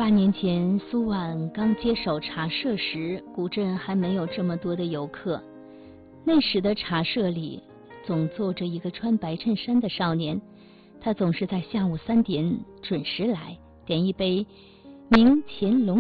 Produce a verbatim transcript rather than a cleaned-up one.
八年前，苏婉刚接手茶社时，古镇还没有这么多的游客。那时的茶社里总坐着一个穿白衬衫的少年，他总是在下午三点准时来，点一杯明乾隆